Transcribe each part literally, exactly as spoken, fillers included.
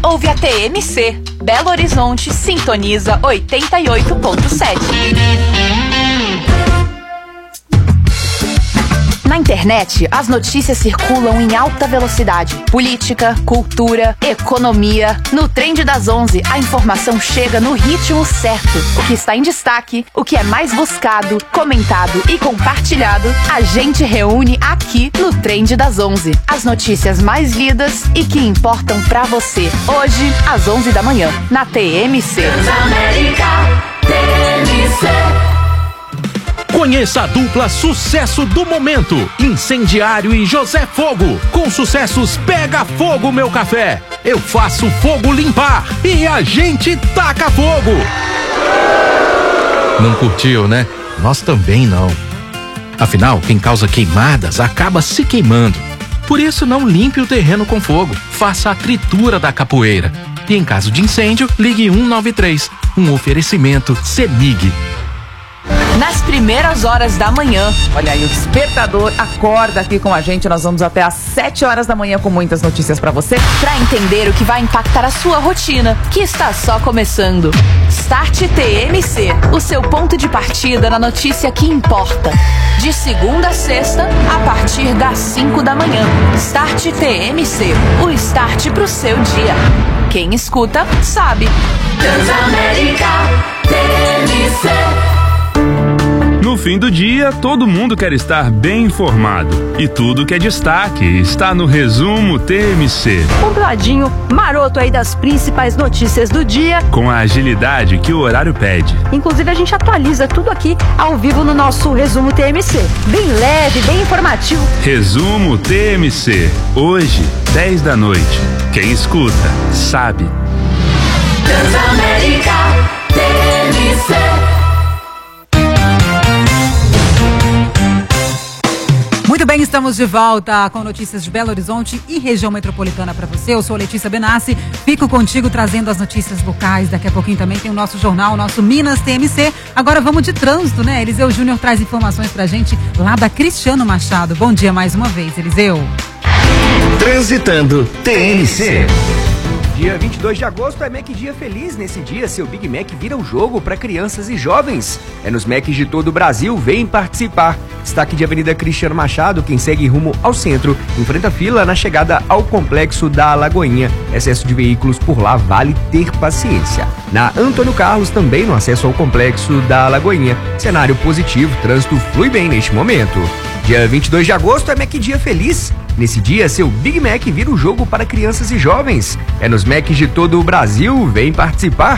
ouve a T M C. Belo Horizonte sintoniza oitenta e oito ponto sete. Na internet, as notícias circulam em alta velocidade. Política, cultura, economia. No Trend das onze, a informação chega no ritmo certo. O que está em destaque, o que é mais buscado, comentado e compartilhado, a gente reúne aqui no Trend das onze. As notícias mais lidas e que importam pra você. Hoje, às onze da manhã, na T M C. Transamérica, T M C. Conheça a dupla sucesso do momento, Incendiário e José Fogo. Com sucessos Pega Fogo Meu Café, Eu Faço Fogo Limpar e A Gente Taca Fogo. Não curtiu, né? Nós também não. Afinal, quem causa queimadas acaba se queimando. Por isso, não limpe o terreno com fogo. Faça a tritura da capoeira. E em caso de incêndio, ligue um nove três. Um oferecimento CEMIG. Nas primeiras horas da manhã. Olha aí, o despertador acorda aqui com a gente. Nós vamos até às sete horas da manhã com muitas notícias pra você. Pra entender o que vai impactar a sua rotina, que está só começando. Start T M C, o seu ponto de partida na notícia que importa. De segunda a sexta, a partir das cinco da manhã. Start T M C, o start pro seu dia. Quem escuta, sabe. Transamérica, T M C. No fim do dia, todo mundo quer estar bem informado. E tudo que é destaque está no Resumo T M C. Compladinho, maroto aí das principais notícias do dia. Com a agilidade que o horário pede. Inclusive, a gente atualiza tudo aqui ao vivo no nosso Resumo T M C. Bem leve, bem informativo. Resumo T M C. Hoje, dez da noite. Quem escuta, sabe. Transamérica, T M C. Muito bem, estamos de volta com notícias de Belo Horizonte e região metropolitana para você. Eu sou Letícia Benassi, fico contigo trazendo as notícias locais. Daqui a pouquinho também tem o nosso jornal, o nosso Minas T M C. Agora vamos de trânsito, né? Eliseu Júnior traz informações pra gente lá da Cristiano Machado. Bom dia mais uma vez, Eliseu. Transitando T M C. Dia vinte e dois de agosto é Mac Dia Feliz. Nesse dia, seu Big Mac vira o jogo para crianças e jovens. É nos Macs de todo o Brasil, vem participar. Destaque de Avenida Cristiano Machado, quem segue rumo ao centro, enfrenta fila na chegada ao complexo da Alagoinha. Excesso de veículos por lá, vale ter paciência. Na Antônio Carlos, também no acesso ao complexo da Alagoinha. Cenário positivo, trânsito flui bem neste momento. Dia vinte e dois de agosto é Mac Dia Feliz. Nesse dia, seu Big Mac vira o jogo para crianças e jovens. É nos Macs de todo o Brasil, vem participar.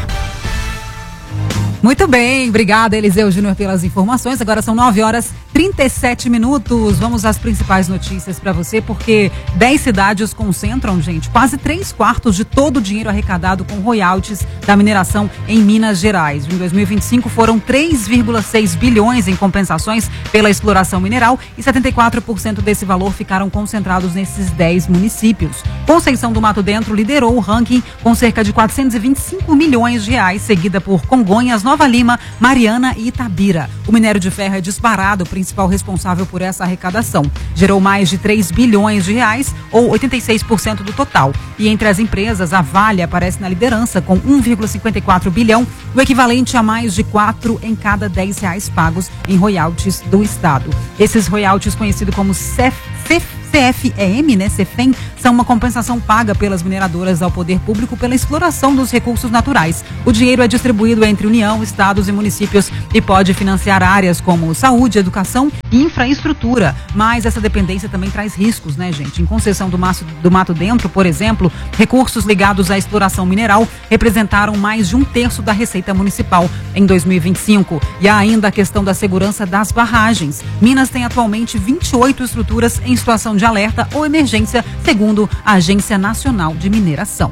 Muito bem, obrigada Eliseu Júnior pelas informações. Agora são nove horas e trinta e sete minutos. Vamos às principais notícias para você, porque dez cidades concentram, gente, quase três quartos de todo o dinheiro arrecadado com royalties da mineração em Minas Gerais. Em dois mil e vinte e cinco foram três vírgula seis bilhões em compensações pela exploração mineral e setenta e quatro por cento desse valor ficaram concentrados nesses dez municípios. Conceição do Mato Dentro liderou o ranking com cerca de quatrocentos e vinte e cinco milhões de reais, seguida por Congonhas, Nova Lima, Mariana e Itabira. O minério de ferro é disparado, o principal responsável por essa arrecadação. Gerou mais de três bilhões de reais, ou oitenta e seis por cento do total. E entre as empresas, a Vale aparece na liderança com um vírgula cinquenta e quatro bilhão, o equivalente a mais de quatro em cada dez reais pagos em royalties do Estado. Esses royalties, conhecidos como C E F, C E F, C F E M, né, CEFEM, são uma compensação paga pelas mineradoras ao poder público pela exploração dos recursos naturais. O dinheiro é distribuído entre União, estados e municípios e pode financiar áreas como saúde, educação e infraestrutura. Mas essa dependência também traz riscos, né, gente? Em concessão do Mato, do Mato Dentro, por exemplo, recursos ligados à exploração mineral representaram mais de um terço da receita municipal em dois mil e vinte e cinco. E há ainda a questão da segurança das barragens. Minas tem atualmente vinte e oito estruturas em situação de alerta ou emergência, segundo a Agência Nacional de Mineração.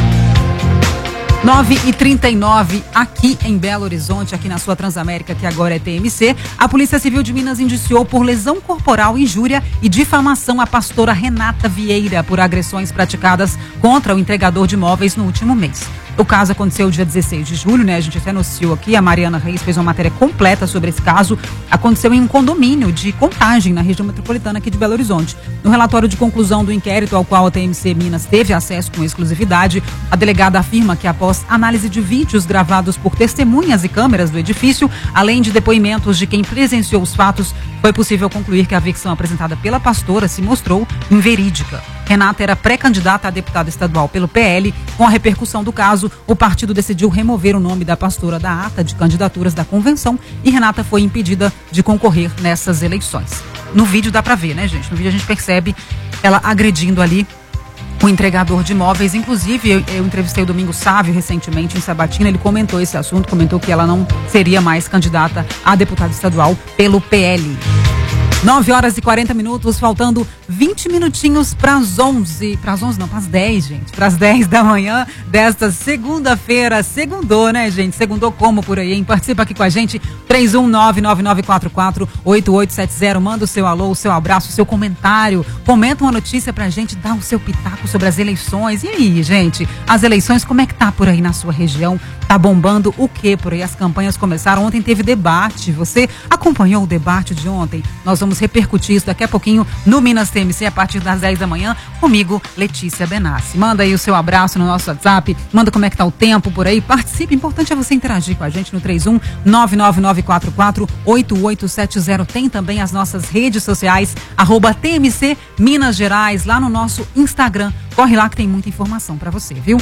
nove e trinta e nove aqui em Belo Horizonte, aqui na sua Transamérica, que agora é T M C. A Polícia Civil de Minas indiciou por lesão corporal, injúria e difamação a pastora Renata Vieira por agressões praticadas contra o entregador de imóveis no último mês. O caso aconteceu dia dezesseis de julho, né? A gente até anunciou aqui, a Mariana Reis fez uma matéria completa sobre esse caso. Aconteceu em um condomínio de Contagem, na região metropolitana aqui de Belo Horizonte. No relatório de conclusão do inquérito ao qual a T M C Minas teve acesso com exclusividade, a delegada afirma que após análise de vídeos gravados por testemunhas e câmeras do edifício, além de depoimentos de quem presenciou os fatos, foi possível concluir que a versão apresentada pela pastora se mostrou inverídica. Renata era pré-candidata a deputada estadual pelo P L. Com a repercussão do caso, o partido decidiu remover o nome da pastora da ata de candidaturas da convenção e Renata foi impedida de concorrer nessas eleições. No vídeo dá pra ver, né, gente? No vídeo a gente percebe ela agredindo ali o entregador de imóveis. Inclusive, eu, eu entrevistei o Domingos Sávio recentemente em Sabatina, ele comentou esse assunto, comentou que ela não seria mais candidata a deputada estadual pelo P L. nove horas e quarenta minutos, faltando vinte minutinhos para as onze. Para as onze não, para as dez, gente. Para as dez da manhã desta segunda-feira. Segundou, né, gente? Segundou como por aí, hein? Participa aqui com a gente. três um nove nove nove quatro quatro oito oito sete zero. Manda o seu alô, o seu abraço, o seu comentário. Comenta uma notícia pra gente, dá o seu pitaco sobre as eleições. E aí, gente? As eleições, como é que tá por aí na sua região? Tá bombando o quê por aí? As campanhas começaram. Ontem teve debate. Você acompanhou o debate de ontem? Nós vamos repercutir isso daqui a pouquinho no Minas T M C a partir das dez da manhã, comigo, Letícia Benassi. Manda aí o seu abraço no nosso WhatsApp, manda como é que tá o tempo por aí, participe, importante é você interagir com a gente no três um nove nove nove quatro quatro oito oito sete zero. Tem também as nossas redes sociais, arroba T M C Minas Gerais, lá no nosso Instagram. Corre lá que tem muita informação pra você, viu?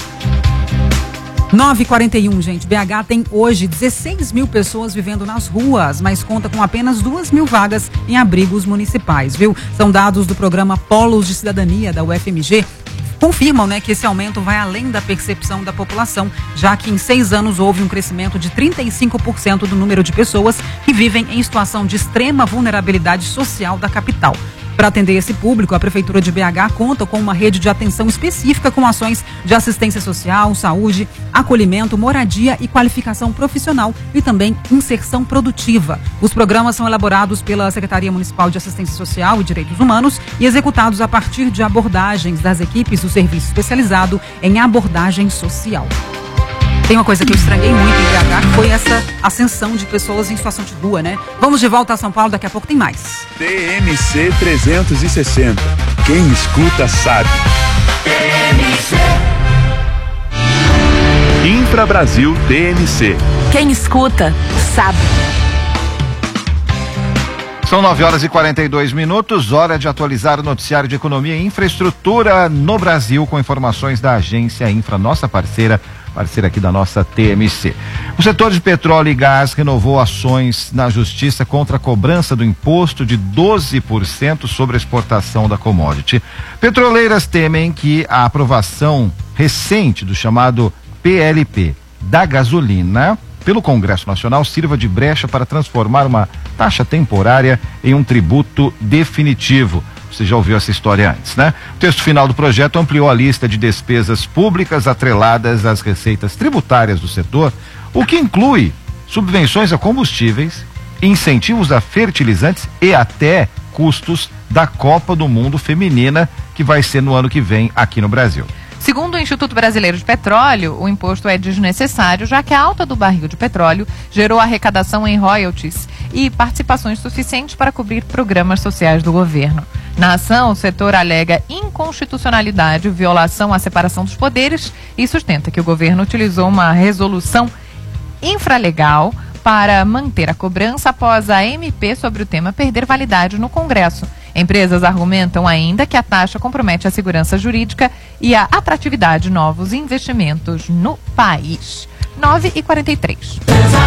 nove e quarenta e um, gente. B H tem hoje dezesseis mil pessoas vivendo nas ruas, mas conta com apenas duas mil vagas em abrigos municipais, viu? São dados do programa Polos de Cidadania da U F M G. Confirmam, né, que esse aumento vai além da percepção da população, já que em seis anos houve um crescimento de trinta e cinco por cento do número de pessoas que vivem em situação de extrema vulnerabilidade social da capital. Para atender esse público, a Prefeitura de B H conta com uma rede de atenção específica com ações de assistência social, saúde, acolhimento, moradia e qualificação profissional e também inserção produtiva. Os programas são elaborados pela Secretaria Municipal de Assistência Social e Direitos Humanos e executados a partir de abordagens das equipes do Serviço Especializado em Abordagem Social. Tem uma coisa que eu estranhei muito em B H, que foi essa ascensão de pessoas em situação de rua, né? Vamos de volta a São Paulo, daqui a pouco tem mais. T M C trezentos e sessenta. Quem escuta sabe. T M C. Infra Brasil T M C. Quem escuta, sabe. São nove horas e quarenta e dois minutos, hora de atualizar o noticiário de economia e infraestrutura no Brasil com informações da agência Infra, nossa parceira, parceira aqui da nossa T M C. O setor de petróleo e gás renovou ações na justiça contra a cobrança do imposto de doze por cento sobre a exportação da commodity. Petroleiras temem que a aprovação recente do chamado P L P da gasolina pelo Congresso Nacional sirva de brecha para transformar uma taxa temporária em um tributo definitivo. Você já ouviu essa história antes, né? O texto final do projeto ampliou a lista de despesas públicas atreladas às receitas tributárias do setor, o que inclui subvenções a combustíveis, incentivos a fertilizantes e até custos da Copa do Mundo Feminina, que vai ser no ano que vem aqui no Brasil. Segundo o Instituto Brasileiro de Petróleo, o imposto é desnecessário, já que a alta do barril de petróleo gerou arrecadação em royalties e participações suficientes para cobrir programas sociais do governo. Na ação, o setor alega inconstitucionalidade, violação à separação dos poderes e sustenta que o governo utilizou uma resolução infralegal para manter a cobrança após a M P sobre o tema perder validade no Congresso. Empresas argumentam ainda que a taxa compromete a segurança jurídica e a atratividade de novos investimentos no país. nove e quarenta e três.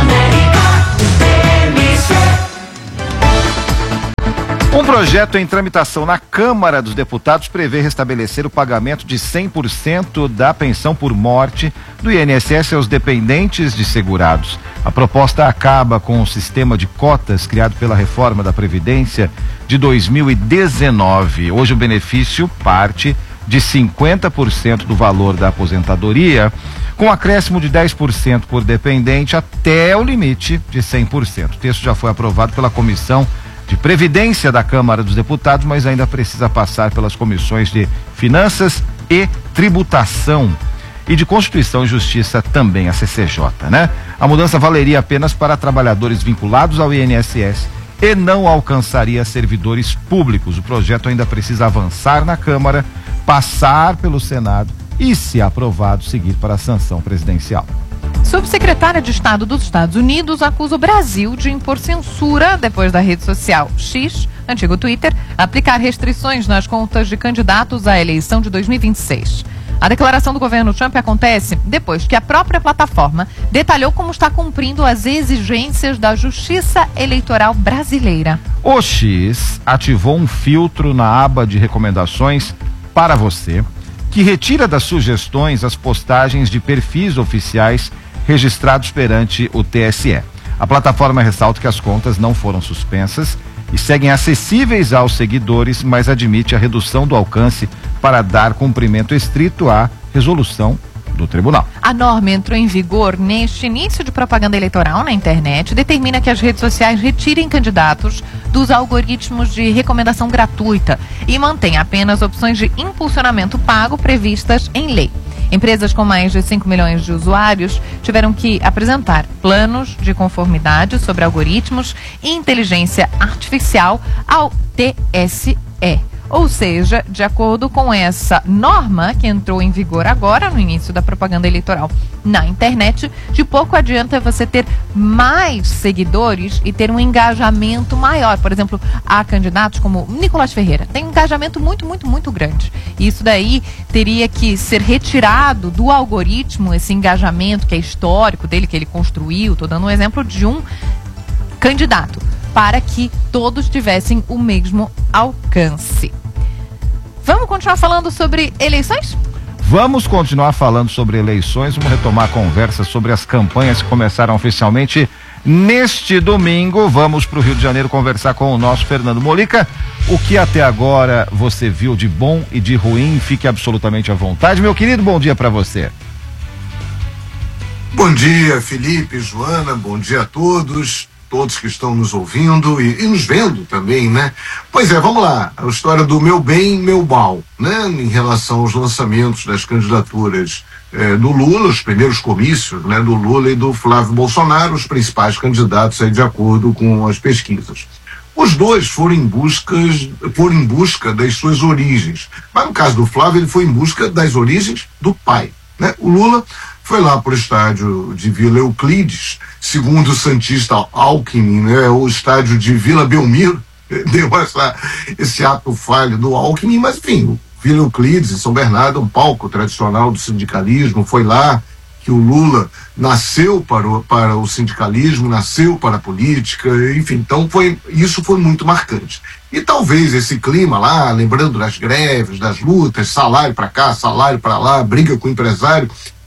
Um projeto em tramitação na Câmara dos Deputados prevê restabelecer o pagamento de cem por cento da pensão por morte do I N S S aos dependentes de segurados. A proposta acaba com o sistema de cotas criado pela reforma da Previdência de dois mil e dezenove. Hoje o benefício parte de cinquenta por cento do valor da aposentadoria, com acréscimo de dez por cento por dependente até o limite de cem por cento. O texto já foi aprovado pela Comissão de Previdência da Câmara dos Deputados, mas ainda precisa passar pelas comissões de Finanças e Tributação. e de Constituição e Justiça também, a C C J, né? A mudança valeria apenas para trabalhadores vinculados ao I N S S e não alcançaria servidores públicos. O projeto ainda precisa avançar na Câmara, passar pelo Senado e, se aprovado, seguir para a sanção presidencial. Subsecretária de Estado dos Estados Unidos acusa o Brasil de impor censura depois da rede social X, antigo Twitter, aplicar restrições nas contas de candidatos à eleição de dois mil e vinte e seis. A declaração do governo Trump acontece depois que a própria plataforma detalhou como está cumprindo as exigências da Justiça Eleitoral brasileira. O X ativou um filtro na aba de recomendações para você, que retira das sugestões as postagens de perfis oficiais registrados perante o T S E. A plataforma ressalta que as contas não foram suspensas e seguem acessíveis aos seguidores, mas admite a redução do alcance para dar cumprimento estrito à resolução do tribunal. A norma entrou em vigor neste início de propaganda eleitoral na internet e determina que as redes sociais retirem candidatos dos algoritmos de recomendação gratuita e mantém apenas opções de impulsionamento pago previstas em lei. Empresas com mais de cinco milhões de usuários tiveram que apresentar planos de conformidade sobre algoritmos e inteligência artificial ao T S E. Ou seja, de acordo com essa norma que entrou em vigor agora, no início da propaganda eleitoral na internet, de pouco adianta você ter mais seguidores e ter um engajamento maior. Por exemplo, há candidatos como Nicolás Ferreira, tem um engajamento muito, muito, muito grande. E isso daí teria que ser retirado do algoritmo, esse engajamento que é histórico dele, que ele construiu. Estou dando um exemplo de um candidato, para que todos tivessem o mesmo alcance. Vamos continuar falando sobre eleições? Vamos continuar falando sobre eleições, vamos retomar a conversa sobre as campanhas que começaram oficialmente neste domingo. Vamos para o Rio de Janeiro conversar com o nosso Fernando Molica. O que até agora você viu de bom e de ruim, fique absolutamente à vontade. Meu querido, bom dia para você. Bom dia, Felipe, Joana, bom dia a todos. Todos que estão nos ouvindo e, e nos vendo também, né? Pois é, vamos lá, a história do meu bem e meu mal, né? Em relação aos lançamentos das candidaturas eh, do Lula, os primeiros comícios, né? Do Lula e do Flávio Bolsonaro, os principais candidatos aí de acordo com as pesquisas. Os dois foram em busca, foram em busca das suas origens, mas no caso do Flávio ele foi em busca das origens do pai, né? O Lula foi lá para o estádio de Vila Euclides, segundo o santista Alckmin, né, o estádio de Vila Belmiro, deu essa, esse ato falho do Alckmin, mas enfim, o Vila Euclides, em São Bernardo, é um palco tradicional do sindicalismo, foi lá que o Lula nasceu para o, para o sindicalismo, nasceu para a política, enfim, então foi, isso foi muito marcante. E talvez esse clima lá, lembrando das greves, das lutas, salário para cá, salário para lá, briga com o empresário,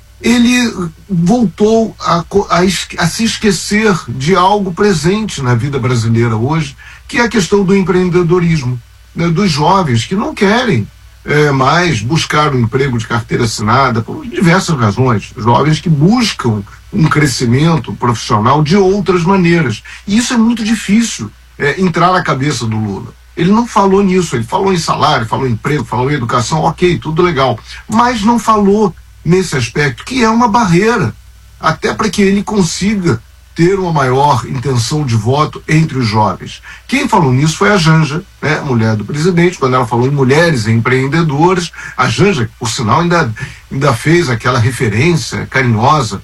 ele voltou a, a, a se esquecer de algo presente na vida brasileira hoje, que é a questão do empreendedorismo, né, dos jovens que não querem é, mais buscar um emprego de carteira assinada por diversas razões, jovens que buscam um crescimento profissional de outras maneiras. E isso é muito difícil é, entrar na cabeça do Lula. Ele não falou nisso, ele falou em salário, falou em emprego, falou em educação, ok, tudo legal, mas não falou nesse aspecto, que é uma barreira, até para que ele consiga ter uma maior intenção de voto entre os jovens. Quem falou nisso foi a Janja, né, a mulher do presidente, quando ela falou em mulheres empreendedoras. A Janja, por sinal, ainda, ainda fez aquela referência carinhosa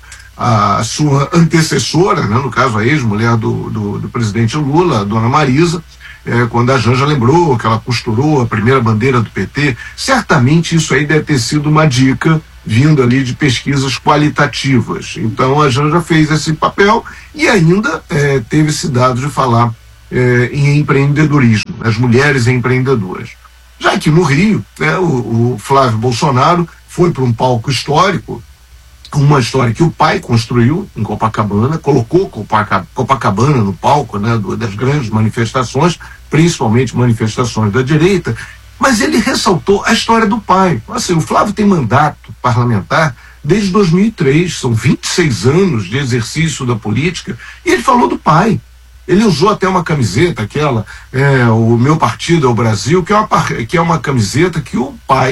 à sua antecessora, né, no caso a ex-mulher do, do, do presidente Lula, a dona Marisa, é, quando a Janja lembrou que ela costurou a primeira bandeira do P T. Certamente isso aí deve ter sido uma dica vindo ali de pesquisas qualitativas. Então a Janja fez esse papel e ainda é, teve esse dado de falar é, em empreendedorismo, as mulheres empreendedoras. Já que no Rio, né, o, o Flávio Bolsonaro foi para um palco histórico, uma história que o pai construiu em Copacabana, colocou Copacabana no palco, né, do, das grandes manifestações, principalmente manifestações da direita, mas ele ressaltou a história do pai. Assim, o Flávio tem mandato parlamentar desde dois mil e três, são vinte e seis anos de exercício da política, e ele falou do pai. Ele usou até uma camiseta, aquela, é, o meu partido é o Brasil, que é uma, que é uma camiseta que o pai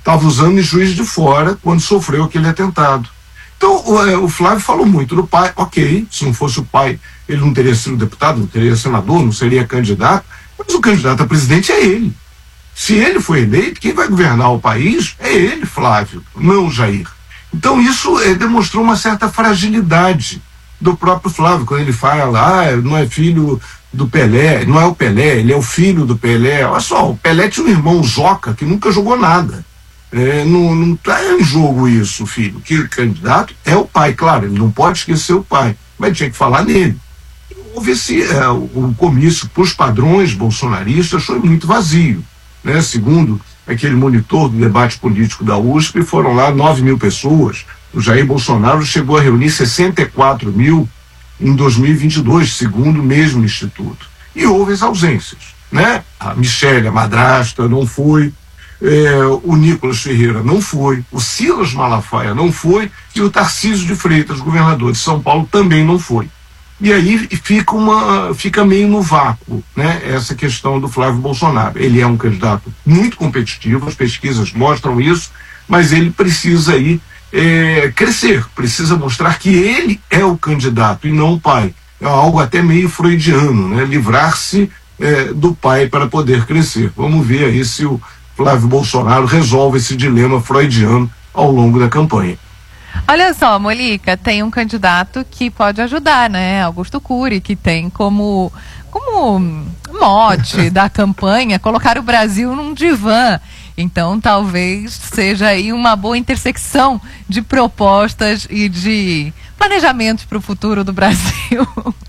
estava usando em Juiz de Fora quando sofreu aquele atentado. Então, o, o Flávio falou muito do pai, ok, se não fosse o pai, ele não teria sido deputado, não teria senador, não seria candidato, mas o candidato a presidente é ele. Se ele for eleito, quem vai governar o país é ele, Flávio, não o Jair. Então, isso é, demonstrou uma certa fragilidade do próprio Flávio, quando ele fala, ah, não é filho do Pelé, não é o Pelé, ele é o filho do Pelé. Olha só, o Pelé tinha um irmão, Joca, que nunca jogou nada. É, não está em jogo isso, filho. Que o candidato é o pai, claro, ele não pode esquecer o pai, mas tinha que falar nele. Houve esse, é, o, o comício para os padrões bolsonaristas foi muito vazio, né? Segundo aquele monitor do debate político da U S P, foram lá nove mil pessoas. O Jair Bolsonaro chegou a reunir sessenta e quatro mil em dois mil e vinte e dois, segundo o mesmo instituto. E houve as ausências, né? A Michele, a madrasta, não foi. É, o Nicolas Ferreira não foi, o Silas Malafaia não foi e o Tarcísio de Freitas, governador de São Paulo, também não foi. E aí fica, uma, fica meio no vácuo, né, essa questão do Flávio Bolsonaro. Ele é um candidato muito competitivo, as pesquisas mostram isso, mas ele precisa aí é, crescer, precisa mostrar que ele é o candidato e não o pai. É algo até meio freudiano, né, livrar-se é, do pai para poder crescer. Vamos ver aí se o Flávio Bolsonaro resolve esse dilema freudiano ao longo da campanha. Olha só, Molica, tem um candidato que pode ajudar, né? Augusto Cury, que tem como, como mote da campanha colocar o Brasil num divã. Então, talvez seja aí uma boa intersecção de propostas e de planejamentos para o futuro do Brasil.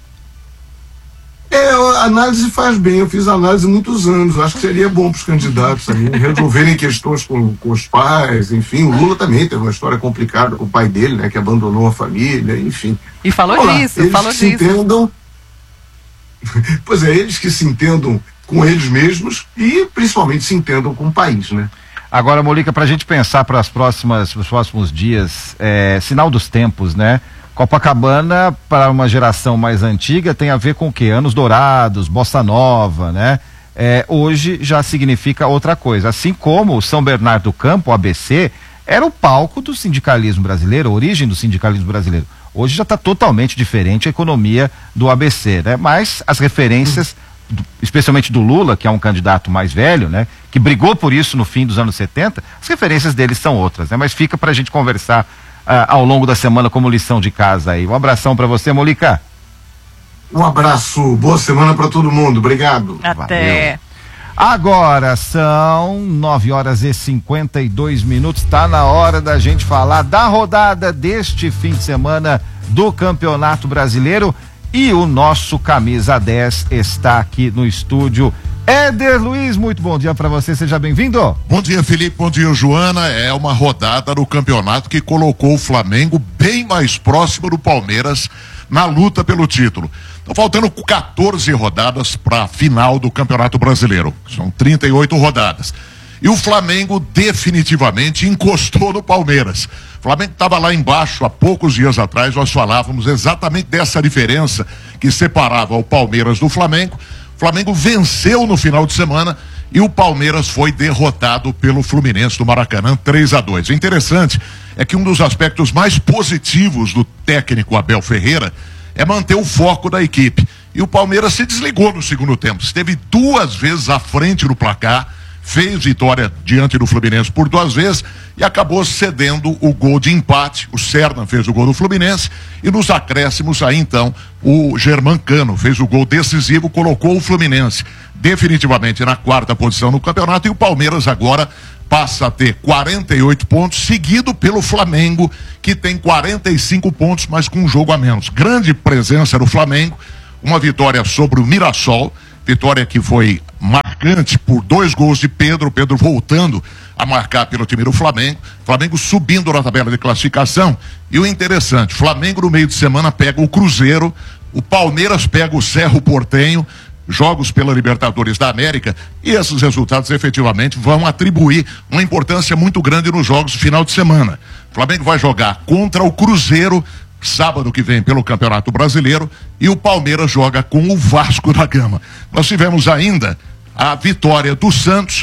É, a análise faz bem, eu fiz análise há muitos anos, acho que seria bom para os candidatos também resolverem questões com, com os pais, enfim, o Lula também teve uma história complicada com o pai dele, né, que abandonou a família, enfim. E falou Olá, disso, eles falou que se disso. Entendam, pois é, eles que se entendam com eles mesmos e principalmente se entendam com o país, né. Agora, Molica, para a gente pensar para as próximas, os próximos dias, é, sinal dos tempos, né? Copacabana, para uma geração mais antiga, tem a ver com o quê? Anos dourados, bossa nova, né? É, hoje já significa outra coisa. Assim como o São Bernardo do Campo, o A B C, era o palco do sindicalismo brasileiro, a origem do sindicalismo brasileiro. Hoje já está totalmente diferente a economia do A B C, né? Mas as referências, do, especialmente do Lula, que é um candidato mais velho, né? Que brigou por isso no fim dos anos setenta, as referências dele são outras, né? Mas fica para a gente conversar Uh, ao longo da semana como lição de casa aí. Um abração para você, Molica. Um abraço, boa semana para todo mundo, obrigado. Até. Valeu. Agora são nove horas e cinquenta e dois minutos, tá na hora da gente falar da rodada deste fim de semana do Campeonato Brasileiro e o nosso camisa dez está aqui no estúdio. Éder Luiz, muito bom dia para você, seja bem-vindo. Bom dia, Felipe, bom dia, Joana. É uma rodada do campeonato que colocou o Flamengo bem mais próximo do Palmeiras na luta pelo título. Estão faltando quatorze rodadas para a final do Campeonato Brasileiro. São trinta e oito rodadas. E o Flamengo definitivamente encostou no Palmeiras. O Flamengo estava lá embaixo há poucos dias atrás, nós falávamos exatamente dessa diferença que separava o Palmeiras do Flamengo. O Flamengo venceu no final de semana e o Palmeiras foi derrotado pelo Fluminense do Maracanã três a dois. O interessante é que um dos aspectos mais positivos do técnico Abel Ferreira é manter o foco da equipe. E o Palmeiras se desligou no segundo tempo. Esteve duas vezes à frente do placar, fez vitória diante do Fluminense por duas vezes e acabou cedendo o gol de empate. O Serna fez o gol do Fluminense e nos acréscimos aí então o Germancano fez o gol decisivo, colocou o Fluminense definitivamente na quarta posição no campeonato e o Palmeiras agora passa a ter quarenta e oito pontos, seguido pelo Flamengo, que tem quarenta e cinco pontos, mas com um jogo a menos. Grande presença do Flamengo, uma vitória sobre o Mirassol, vitória que foi marcante por dois gols de Pedro, Pedro voltando a marcar pelo time do Flamengo, Flamengo subindo na tabela de classificação. E o interessante, Flamengo no meio de semana pega o Cruzeiro, o Palmeiras pega o Cerro Porteño, jogos pela Libertadores da América, e esses resultados efetivamente vão atribuir uma importância muito grande nos jogos do final de semana. O Flamengo vai jogar contra o Cruzeiro sábado que vem pelo Campeonato Brasileiro e o Palmeiras joga com o Vasco da Gama. Nós tivemos ainda a vitória do Santos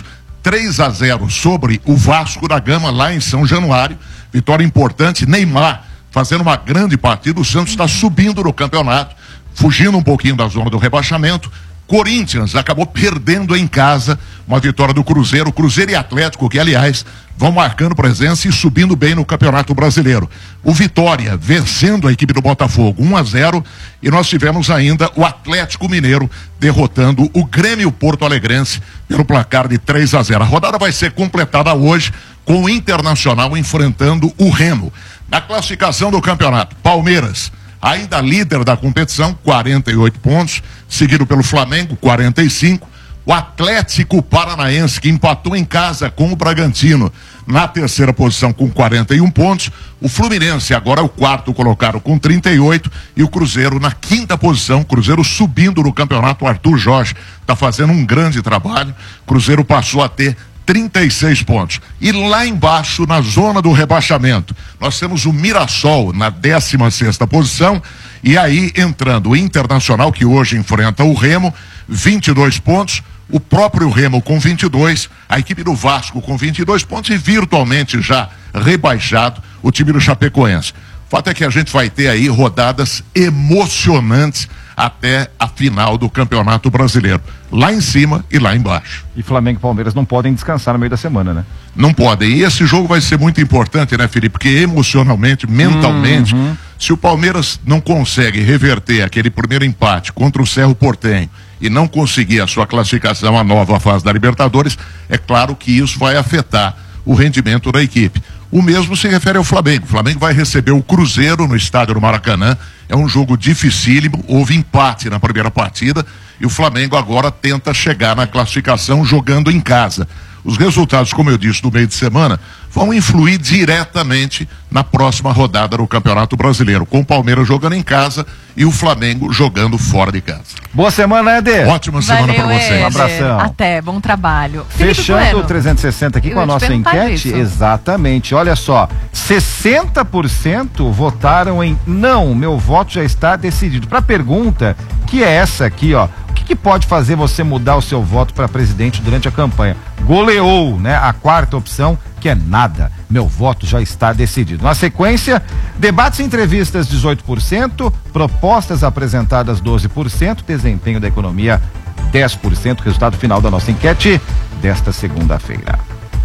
três a zero sobre o Vasco da Gama lá em São Januário. Vitória importante. Neymar fazendo uma grande partida. O Santos está subindo no campeonato, fugindo um pouquinho da zona do rebaixamento. Corinthians acabou perdendo em casa, uma vitória do Cruzeiro, Cruzeiro e Atlético, que aliás vão marcando presença e subindo bem no Campeonato Brasileiro. O Vitória vencendo a equipe do Botafogo um a zero, e nós tivemos ainda o Atlético Mineiro derrotando o Grêmio Porto Alegrense pelo placar de três a zero. A rodada vai ser completada hoje com o Internacional enfrentando o Remo. Na classificação do campeonato, Palmeiras ainda líder da competição, quarenta e oito pontos, seguido pelo Flamengo, quarenta e cinco. O Atlético Paranaense, que empatou em casa com o Bragantino, na terceira posição com quarenta e um pontos. O Fluminense agora é o quarto colocado com trinta e oito, e o Cruzeiro na quinta posição, Cruzeiro subindo no campeonato. O Arthur Jorge está fazendo um grande trabalho. Cruzeiro passou a ter trinta e seis pontos. E lá embaixo, na zona do rebaixamento, nós temos o Mirassol na décima sexta posição, e aí entrando o Internacional, que hoje enfrenta o Remo, vinte e dois pontos, o próprio Remo com vinte e dois, a equipe do Vasco com vinte e dois pontos, e virtualmente já rebaixado o time do Chapecoense. O fato é que a gente vai ter aí rodadas emocionantes até a final do Campeonato Brasileiro, lá em cima e lá embaixo. E Flamengo e Palmeiras não podem descansar no meio da semana, né? Não podem, e esse jogo vai ser muito importante, né, Felipe? Porque emocionalmente, mentalmente, uhum. se o Palmeiras não consegue reverter aquele primeiro empate contra o Cerro Porteño e não conseguir a sua classificação à nova fase da Libertadores, é claro que isso vai afetar o rendimento da equipe. O mesmo se refere ao Flamengo. O Flamengo vai receber o Cruzeiro no estádio do Maracanã. É um jogo dificílimo, houve empate na primeira partida e o Flamengo agora tenta chegar na classificação jogando em casa. Os resultados, como eu disse, do meio de semana vão influir diretamente na próxima rodada do Campeonato Brasileiro, com o Palmeiras jogando em casa e o Flamengo jogando fora de casa. Boa semana, Éder. Ótima semana para você. Um abração. Até, bom trabalho. Fechando o trezentos e sessenta aqui com a nossa enquete. Isso. Exatamente. Olha só, sessenta por cento votaram em não, meu voto já está decidido. Para a pergunta, que é essa aqui, ó. O que, que pode fazer você mudar o seu voto para presidente durante a campanha? Goleou, né? A quarta opção, que é nada. Meu voto já está decidido. Na sequência, debates e entrevistas, dezoito por cento, propostas apresentadas, doze por cento, desempenho da economia, dez por cento. Resultado final da nossa enquete desta segunda-feira.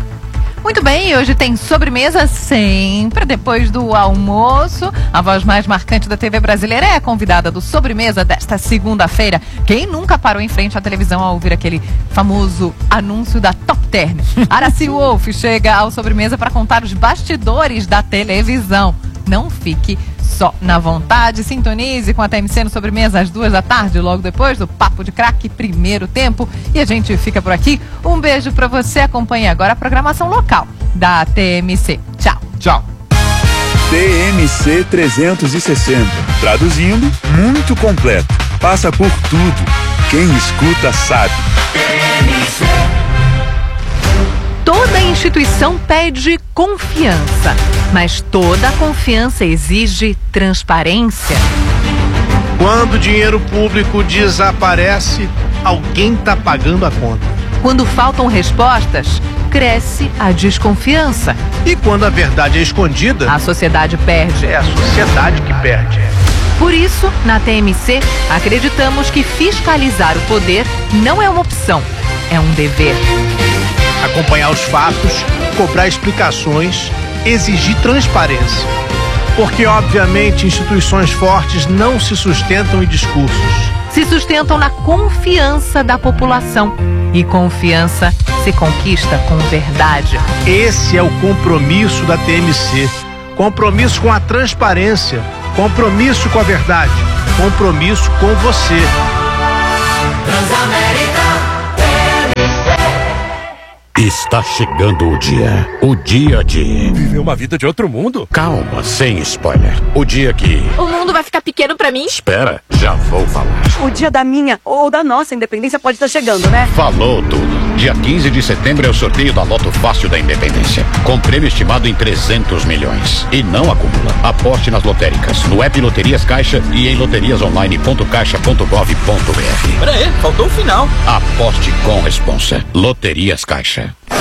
Muito bem, hoje tem sobremesa sempre depois do almoço. A voz mais marcante da T V brasileira é a convidada do Sobremesa desta segunda-feira. Quem nunca parou em frente à televisão a ouvir aquele famoso anúncio da Top Term? Aracy Wolf chega ao Sobremesa para contar os bastidores da televisão. Não fique só na vontade, sintonize com a T M C no Sobremesa às duas da tarde, logo depois do Papo de Craque, primeiro tempo. E a gente fica por aqui. Um beijo pra você. Acompanhe agora a programação local da T M C. Tchau. Tchau. T M C trezentos e sessenta. Traduzindo, muito completo. Passa por tudo. Quem escuta sabe. T M C. Toda instituição pede confiança, mas toda confiança exige transparência. Quando o dinheiro público desaparece, alguém está pagando a conta. Quando faltam respostas, cresce a desconfiança. E quando a verdade é escondida, a sociedade perde. É a sociedade que perde. Por isso, na T M C, acreditamos que fiscalizar o poder não é uma opção, é um dever. Acompanhar os fatos, cobrar explicações, exigir transparência. Porque, obviamente, instituições fortes não se sustentam em discursos. Se sustentam na confiança da população. E confiança se conquista com verdade. Esse é o compromisso da T M C. Compromisso com a transparência. Compromisso com a verdade. Compromisso com você. Transamérica. Está chegando o dia. O dia de... viver uma vida de outro mundo? Calma, sem spoiler. O dia que... o mundo vai ficar pequeno pra mim? Espera, já vou falar. O dia da minha ou da nossa independência pode estar chegando, né? Falou tudo. Dia quinze de setembro é o sorteio da Loto Fácil da Independência. Com prêmio estimado em trezentos milhões. E não acumula. Aposte nas lotéricas, no app Loterias Caixa e em loterias online ponto caixa ponto gov ponto br. Pera aí, faltou o final. Aposte com responsa. Loterias Caixa.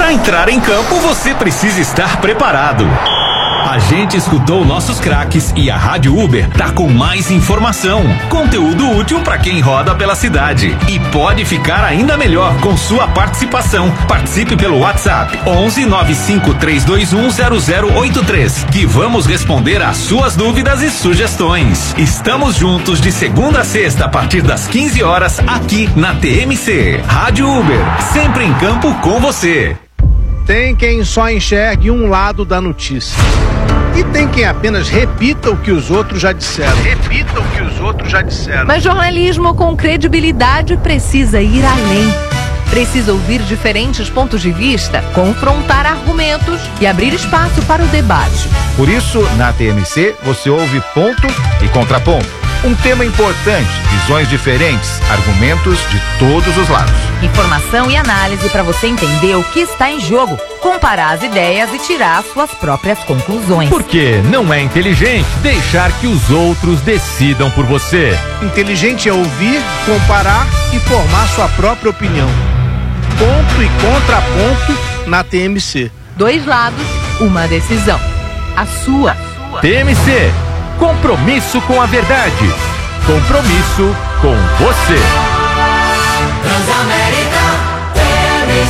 Para entrar em campo, você precisa estar preparado. A gente escutou nossos craques e a Rádio Uber tá com mais informação, conteúdo útil para quem roda pela cidade. E pode ficar ainda melhor com sua participação. Participe pelo WhatsApp onze nove cinco três dois um zero zero oito três, que vamos responder às suas dúvidas e sugestões. Estamos juntos de segunda a sexta a partir das quinze horas aqui na T M C. Rádio Uber, sempre em campo com você. Tem quem só enxergue um lado da notícia. E tem quem apenas repita o que os outros já disseram. Repita o que os outros já disseram. Mas jornalismo com credibilidade precisa ir além. Precisa ouvir diferentes pontos de vista, confrontar argumentos e abrir espaço para o debate. Por isso, na T M C, você ouve ponto e contraponto. Um tema importante, visões diferentes, argumentos de todos os lados. Informação e análise para você entender o que está em jogo, comparar as ideias e tirar suas próprias conclusões. Porque não é inteligente deixar que os outros decidam por você. Inteligente é ouvir, comparar e formar sua própria opinião. Ponto e contraponto na T M C. Dois lados, uma decisão. A sua. T M C. Compromisso com a verdade. Compromisso com você. Transamérica T M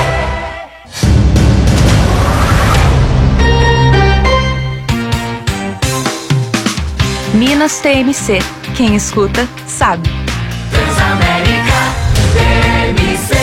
C. Minas T M C. Quem escuta, sabe. Transamérica T M C.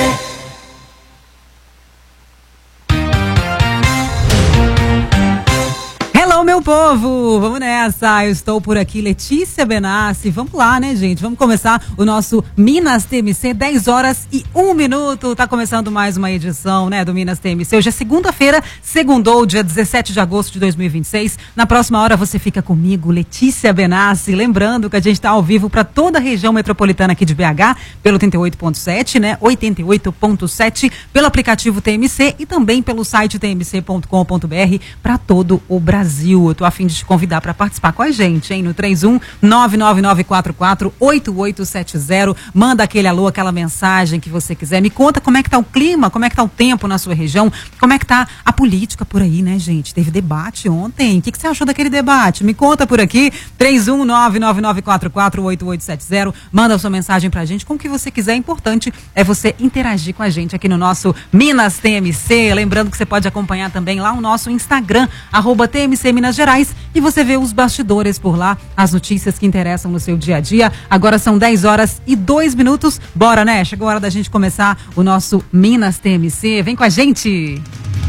Hello, meu povo! Vamos nessa! Eu estou por aqui, Letícia Benassi. Vamos lá, né, gente? Vamos começar o nosso Minas T M C, dez horas e um minuto. Tá começando mais uma edição, né, do Minas T M C. Hoje é segunda-feira, segundou, dia dezessete de agosto de dois mil e vinte e seis. Na próxima hora você fica comigo, Letícia Benassi. Lembrando que a gente tá ao vivo para toda a região metropolitana aqui de B H, pelo oitenta e oito ponto sete, né? oitenta e oito ponto sete, pelo aplicativo T M C e também pelo site t m c ponto com ponto b r para todo o Brasil. Eu tô a fim de te convidar para participar com a gente, hein? No três um nove nove nove quatro quatro oito oito sete zero. Manda aquele alô, aquela mensagem que você quiser. Me conta como é que tá o clima, como é que tá o tempo na sua região, como é que tá a política por aí, né, gente? Teve debate ontem. O que, que você achou daquele debate? Me conta por aqui. três um nove nove nove quatro quatro oito oito sete zero. Manda a sua mensagem pra gente, como que você quiser. Importante é você interagir com a gente aqui no nosso Minas T M C. Lembrando que você pode acompanhar também lá o nosso Instagram, arroba T M C Minas Gerais, e você vê os bastidores por lá, as notícias que interessam no seu dia a dia. Agora são dez horas e dois minutos. Bora, né? Chegou a hora da gente começar o nosso Minas T M C. Vem com a gente!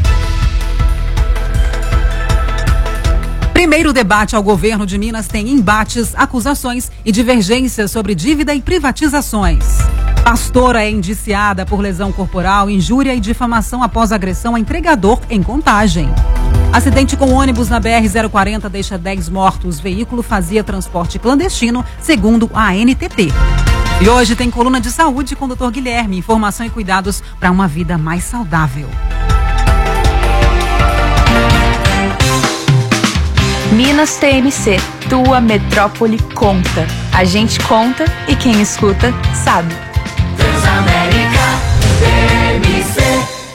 Primeiro debate ao governo de Minas tem embates, acusações e divergências sobre dívida e privatizações. Pastora é indiciada por lesão corporal, injúria e difamação após agressão a entregador em Contagem. Acidente com ônibus na B R zero quarenta deixa dez mortos. Veículo fazia transporte clandestino, segundo a A N T T. E hoje tem coluna de saúde com o doutor Guilherme. Informação e cuidados para uma vida mais saudável. Minas T M C, tua metrópole conta. A gente conta e quem escuta sabe. Transamérica T M C.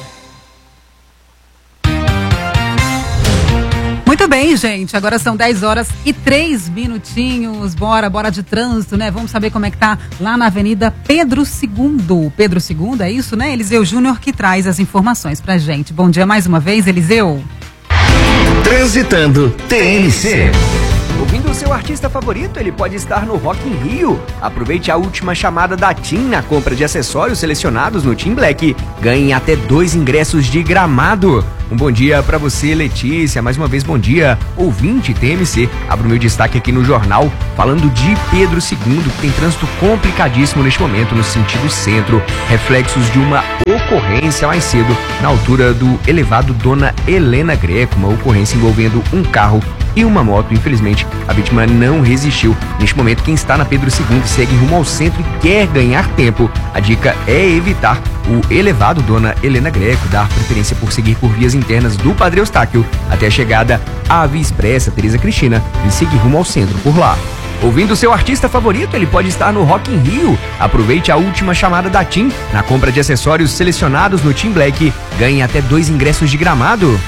Muito bem, gente. Agora são dez horas e três minutinhos. Bora, bora de trânsito, né? Vamos saber como é que tá lá na Avenida Pedro segundo. Pedro segundo, é isso, né? Eliseu Júnior que traz as informações pra gente. Bom dia mais uma vez, Eliseu. Transitando T M C. Ouvindo o seu artista favorito, ele pode estar no Rock in Rio. Aproveite a última chamada da TIM na compra de acessórios selecionados no TIM Black. Ganhe até dois ingressos de Gramado. Um bom dia pra você, Letícia. Mais uma vez, bom dia, ouvinte T M C. Abro meu destaque aqui no jornal, falando de Pedro segundo, que tem trânsito complicadíssimo neste momento no sentido centro. Reflexos de uma ocorrência mais cedo, na altura do elevado Dona Helena Greco. Uma ocorrência envolvendo um carro e uma moto. Infelizmente, a vítima não resistiu. Neste momento, quem está na Pedro segundo segue rumo ao centro e quer ganhar tempo. A dica é evitar o elevado Dona Helena Greco, dar preferência por seguir por vias internas do Padre Eustáquio até a chegada à Via Expressa Tereza Cristina e seguir rumo ao centro por lá. Ouvindo seu artista favorito, ele pode estar no Rock in Rio. Aproveite a última chamada da TIM. Na compra de acessórios selecionados no TIM Black, ganhe até dois ingressos de Gramado.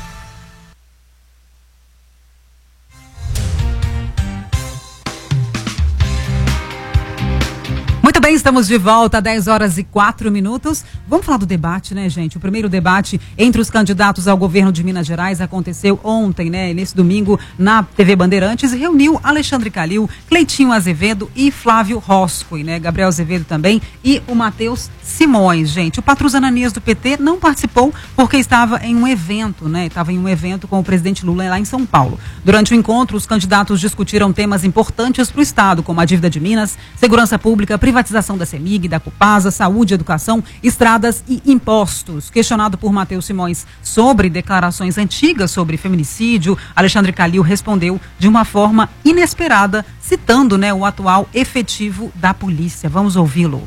Muito bem, estamos de volta, dez horas e quatro minutos. Vamos falar do debate, né, gente? O primeiro debate entre os candidatos ao governo de Minas Gerais aconteceu ontem, né, nesse domingo, na T V Bandeirantes, e reuniu Alexandre Calil, Cleitinho Azevedo e Flávio Roscoe, né? Gabriel Azevedo também e o Matheus Simões, gente. O Patrus Ananias do P T não participou porque estava em um evento, né? Estava em um evento com o presidente Lula lá em São Paulo. Durante o encontro, os candidatos discutiram temas importantes para o Estado, como a dívida de Minas, segurança pública, privatização da CEMIG, da Copasa, saúde, educação, estradas e impostos. Questionado por Matheus Simões sobre declarações antigas sobre feminicídio, Alexandre Calil respondeu de uma forma inesperada, citando, né, o atual efetivo da polícia. Vamos ouvi-lo.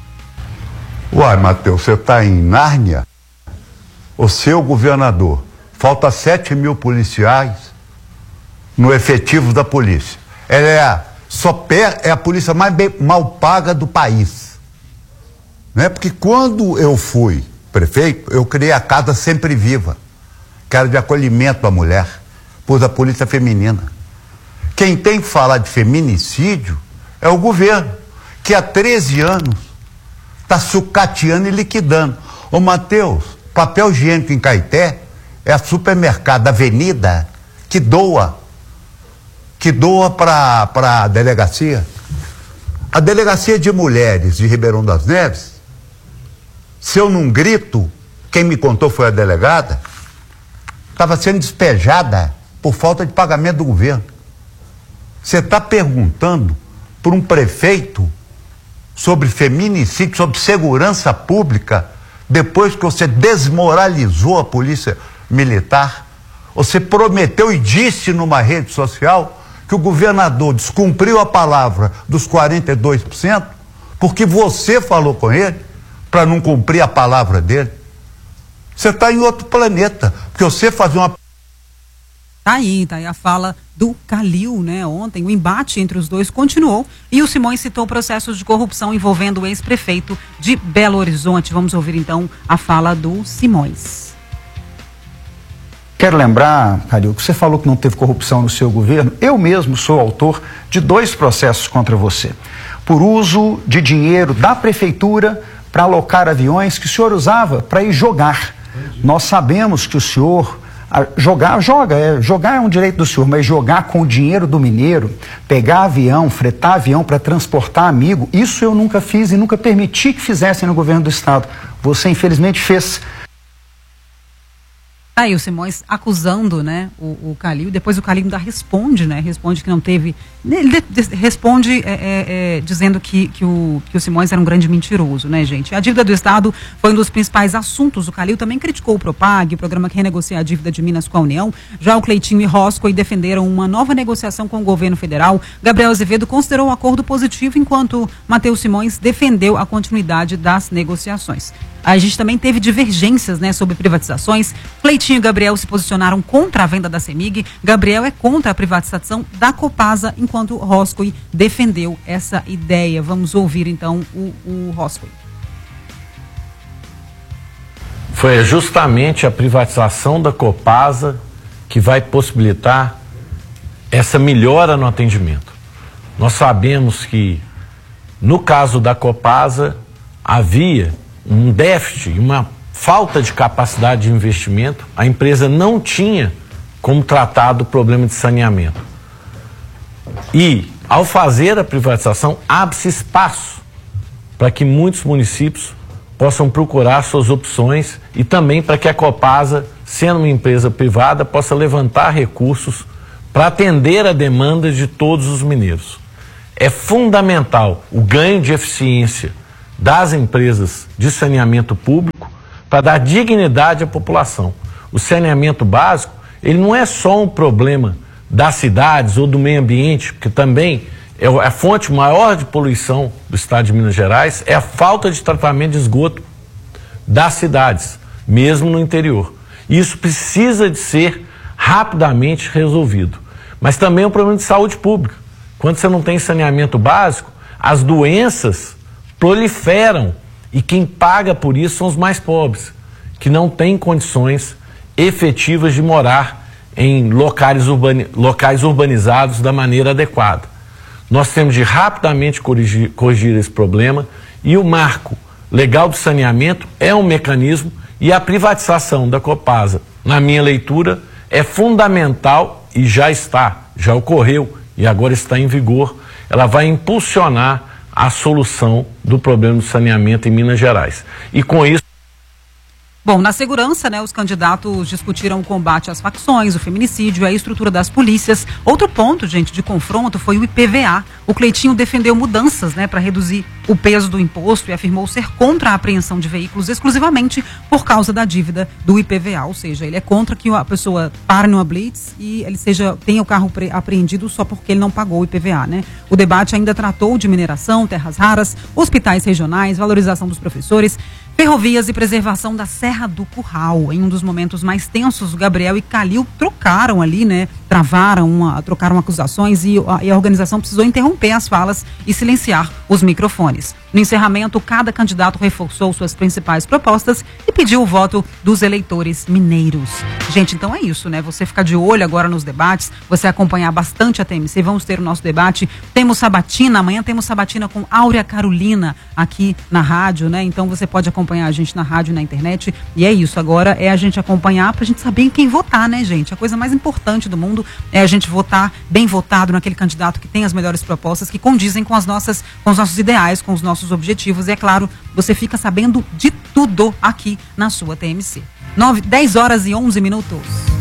Uai, Matheus, você está em Nárnia? O seu governador, falta sete mil policiais no efetivo da polícia. Ela é a, só per, é a polícia mais bem, mal paga do país. Né? Porque quando eu fui prefeito, eu criei a Casa Sempre Viva, que era de acolhimento à mulher, pus a polícia feminina. Quem tem que falar de feminicídio é o governo, que há treze anos está sucateando e liquidando. Ô Matheus, papel higiênico em Caeté é a supermercado da Avenida que doa, que doa para a delegacia. A delegacia de mulheres de Ribeirão das Neves, se eu não grito, quem me contou foi a delegada, estava sendo despejada por falta de pagamento do governo. Você está perguntando por um prefeito sobre feminicídio, sobre segurança pública, depois que você desmoralizou a polícia militar? Você prometeu e disse numa rede social que o governador descumpriu a palavra dos quarenta e dois por cento porque você falou com ele para não cumprir a palavra dele. Você está em outro planeta, porque você fazer uma... Tá aí, tá aí a fala do Calil, né? Ontem o embate entre os dois continuou e o Simões citou processos de corrupção envolvendo o ex-prefeito de Belo Horizonte. Vamos ouvir então a fala do Simões. Quero lembrar, Calil, que você falou que não teve corrupção no seu governo. Eu mesmo sou autor de dois processos contra você, por uso de dinheiro da prefeitura para alocar aviões que o senhor usava para ir jogar. Nós sabemos que o senhor jogar, joga, é, jogar é um direito do senhor, mas jogar com o dinheiro do mineiro, pegar avião, fretar avião para transportar amigo, isso eu nunca fiz e nunca permiti que fizessem no governo do estado. Você infelizmente fez. Aí o Simões acusando, né, o, o Calil, depois o Calil ainda responde, né, responde que não teve, ele de, de, responde é, é, é, dizendo que, que, o, que o Simões era um grande mentiroso, né, gente. A dívida do Estado foi um dos principais assuntos. O Calil também criticou o Propag, o programa que renegocia a dívida de Minas com a União. Já o Cleitinho e Roscoe defenderam uma nova negociação com o governo federal. Gabriel Azevedo considerou o acordo positivo, enquanto Matheus Simões defendeu a continuidade das negociações. A gente também teve divergências, né, sobre privatizações. Cleitinho e Gabriel se posicionaram contra a venda da CEMIG. Gabriel é contra a privatização da Copasa, enquanto Roscoe defendeu essa ideia. Vamos ouvir então o, o Roscoe. Foi justamente a privatização da Copasa que vai possibilitar essa melhora no atendimento. Nós sabemos que, no caso da Copasa, havia um déficit, uma falta de capacidade de investimento. A empresa não tinha como tratar do problema de saneamento. E, ao fazer a privatização, abre-se espaço para que muitos municípios possam procurar suas opções e também para que a Copasa, sendo uma empresa privada, possa levantar recursos para atender a demanda de todos os mineiros. É fundamental o ganho de eficiência das empresas de saneamento público para dar dignidade à população. O saneamento básico, ele não é só um problema das cidades ou do meio ambiente, porque também é a fonte maior de poluição do estado de Minas Gerais, é a falta de tratamento de esgoto das cidades, mesmo no interior. Isso precisa de ser rapidamente resolvido. Mas também é um problema de saúde pública. Quando você não tem saneamento básico, as doenças proliferam e quem paga por isso são os mais pobres, que não têm condições efetivas de morar em locais, urbani- locais urbanizados da maneira adequada. Nós temos de rapidamente corrigir, corrigir esse problema e o marco legal do saneamento é um mecanismo e a privatização da Copasa, na minha leitura, é fundamental e já está, já ocorreu e agora está em vigor. Ela vai impulsionar a solução do problema do saneamento em Minas Gerais. E com isso... Bom, na segurança, né, os candidatos discutiram o combate às facções, o feminicídio, a estrutura das polícias. Outro ponto, gente, de confronto foi o I P V A. O Cleitinho defendeu mudanças, né, para reduzir o peso do imposto e afirmou ser contra a apreensão de veículos exclusivamente por causa da dívida do I P V A. Ou seja, ele é contra que a pessoa pare numa blitz e ele seja, tenha o carro pre- apreendido só porque ele não pagou o I P V A, né? O debate ainda tratou de mineração, terras raras, hospitais regionais, valorização dos professores, ferrovias e preservação da Serra do Curral. Em um dos momentos mais tensos, o Gabriel e Calil trocaram ali, né? Travaram, uma, trocaram acusações e a, e a organização precisou interromper as falas e silenciar os microfones. No encerramento, cada candidato reforçou suas principais propostas e pediu o voto dos eleitores mineiros. Gente, então é isso, né? Você ficar de olho agora nos debates, você acompanhar bastante a T M C. Vamos ter o nosso debate. Temos sabatina, amanhã temos sabatina com Áurea Carolina aqui na rádio, né? Então você pode acompanhar a gente na rádio e na internet. E é isso, agora é a gente acompanhar pra gente saber em quem votar, né, gente? A coisa mais importante do mundo é a gente votar bem votado naquele candidato que tem as melhores propostas, que condizem com as nossas, com os nossos ideais, com os nossos objetivos. E é claro, você fica sabendo de tudo aqui na sua T M C. nove, dez horas e onze minutos.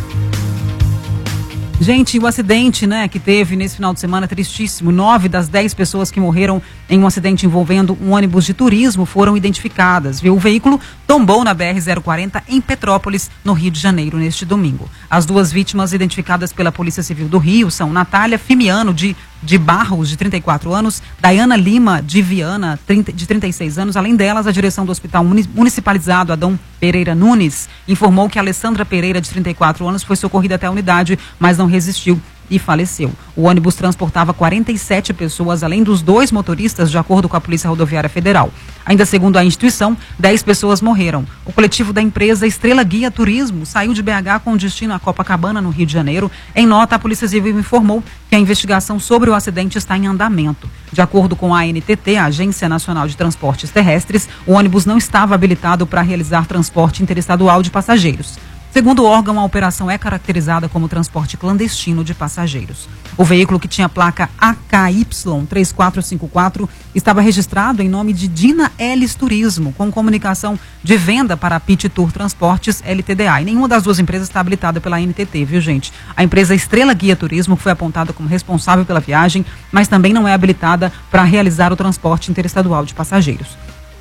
Gente, o acidente, né, que teve nesse final de semana tristíssimo, nove das dez pessoas que morreram em um acidente envolvendo um ônibus de turismo foram identificadas, viu? O veículo tombou na B R zero quarenta em Petrópolis, no Rio de Janeiro, neste domingo. As duas vítimas identificadas pela Polícia Civil do Rio são Natália Fimiano, de, de Barros, de trinta e quatro anos, Dayana Lima, de Viana, trinta, de trinta e seis anos. Além delas, a direção do Hospital Municipalizado Adão Pereira Nunes informou que a Alessandra Pereira, de trinta e quatro anos, foi socorrida até a unidade, mas não resistiu e faleceu. O ônibus transportava quarenta e sete pessoas, além dos dois motoristas, de acordo com a Polícia Rodoviária Federal. Ainda segundo a instituição, dez pessoas morreram. O coletivo da empresa Estrela Guia Turismo saiu de B H com destino a Copacabana, no Rio de Janeiro. Em nota, a Polícia Civil informou que a investigação sobre o acidente está em andamento. De acordo com a A N T T, a Agência Nacional de Transportes Terrestres, o ônibus não estava habilitado para realizar transporte interestadual de passageiros. Segundo o órgão, a operação é caracterizada como transporte clandestino de passageiros. O veículo, que tinha placa A K Y três quatro cinco quatro, estava registrado em nome de Dina Elis Turismo, com comunicação de venda para a Pit Tour Transportes L T D A. E nenhuma das duas empresas está habilitada pela A N T T, viu, gente? A empresa Estrela Guia Turismo foi apontada como responsável pela viagem, mas também não é habilitada para realizar o transporte interestadual de passageiros.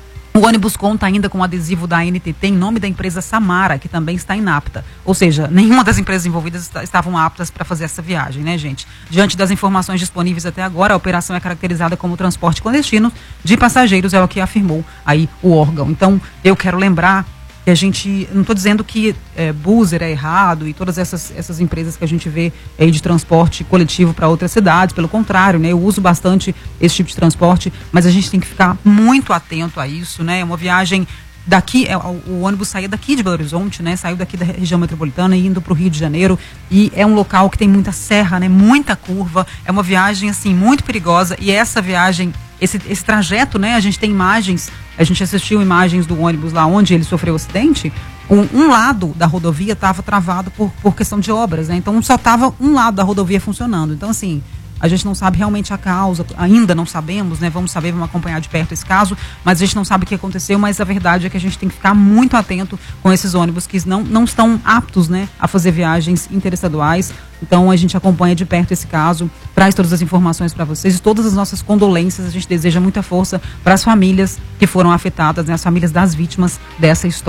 O ônibus conta ainda com o adesivo da A N T T em nome da empresa Samara, que também está inapta. Ou seja, nenhuma das empresas envolvidas estavam aptas para fazer essa viagem, né, gente? Diante das informações disponíveis até agora, a operação é caracterizada como transporte clandestino de passageiros, é o que afirmou aí o órgão. Então, eu quero lembrar que a gente, não estou dizendo que é, Buser é errado e todas essas, essas empresas que a gente vê aí de transporte coletivo para outras cidades, pelo contrário, né, eu uso bastante esse tipo de transporte, mas a gente tem que ficar muito atento a isso, né, é uma viagem daqui, é, o, o ônibus saía daqui de Belo Horizonte, né, saiu daqui da região metropolitana e indo para o Rio de Janeiro, e é um local que tem muita serra, né, muita curva, é uma viagem assim muito perigosa, e essa viagem, esse, esse trajeto, né, a gente tem imagens, a gente assistiu imagens do ônibus lá onde ele sofreu o acidente. Um, um lado da rodovia estava travado por, por questão de obras, né? Então só estava um lado da rodovia funcionando. Então, assim, a gente não sabe realmente a causa, ainda não sabemos, né? Vamos saber, vamos acompanhar de perto esse caso, mas a gente não sabe o que aconteceu, mas a verdade é que a gente tem que ficar muito atento com esses ônibus que não, não estão aptos, né, a fazer viagens interestaduais. Então a gente acompanha de perto esse caso, traz todas as informações para vocês e todas as nossas condolências. A gente deseja muita força para as famílias que foram afetadas, né, as famílias das vítimas dessa história.